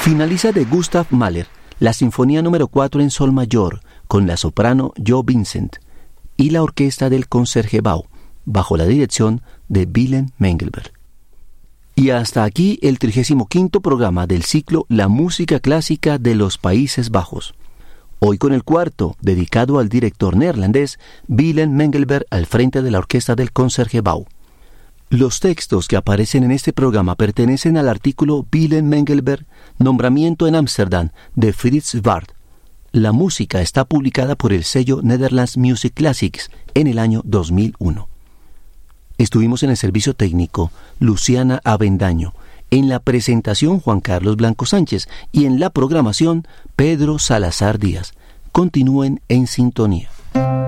Finaliza de Gustav Mahler la Sinfonía número 4 en sol mayor con la soprano Jo Vincent y la orquesta del Concertgebouw bajo la dirección de Willem Mengelberg. Y hasta aquí el 35º programa del ciclo La música clásica de los Países Bajos. Hoy con el cuarto, dedicado al director neerlandés Willem Mengelberg al frente de la orquesta del Concertgebouw. Los textos que aparecen en este programa pertenecen al artículo Willem Mengelberg, Nombramiento en Ámsterdam, de Frits Ward. La música está publicada por el sello Netherlands Music Classics en el año 2001. Estuvimos en el servicio técnico Luciana Avendaño, en la presentación Juan Carlos Blanco Sánchez y en la programación Pedro Salazar Díaz. Continúen en sintonía.